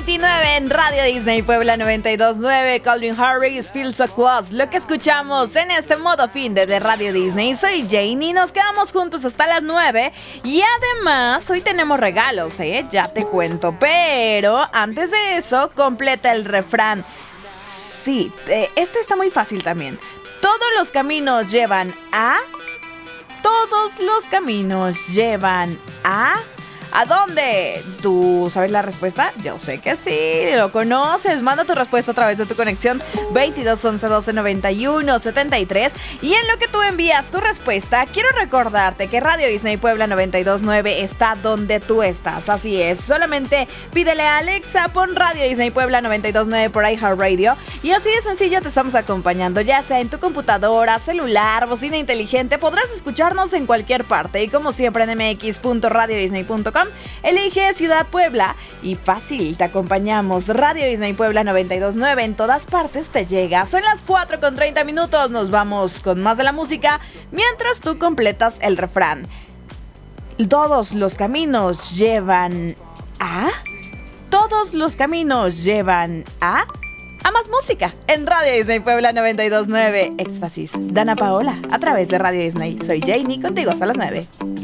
29 en Radio Disney Puebla 92.9, Calvin Harris, Feel So Close. Lo que escuchamos en este modo fin de Radio Disney. Soy Jane y nos quedamos juntos hasta las 9. Y además, hoy tenemos regalos, ya te cuento. Pero antes de eso, completa el refrán. Sí, este está muy fácil también. Todos los caminos llevan a... Todos los caminos llevan a... ¿A dónde? ¿Tú sabes la respuesta? Yo sé que sí, lo conoces. Manda tu respuesta a través de tu conexión 22 11 12 91 73. Y en lo que tú envías tu respuesta, quiero recordarte que Radio Disney Puebla 92.9 está donde tú estás. Así es, solamente pídele a Alexa, pon Radio Disney Puebla 92.9 por iHeartRadio. Y así de sencillo te estamos acompañando, ya sea en tu computadora, celular, bocina inteligente. Podrás escucharnos en cualquier parte. Y como siempre en mx.radiodisney.com, elige Ciudad Puebla y fácil, te acompañamos. Radio Disney Puebla 92.9 en todas partes te llega. Son las 4:30. Nos vamos con más de la música mientras tú completas el refrán. Todos los caminos llevan a... Todos los caminos llevan a más música en Radio Disney Puebla 92.9. Éxtasis, Dana Paola, a través de Radio Disney. Soy Janie, contigo hasta las 9.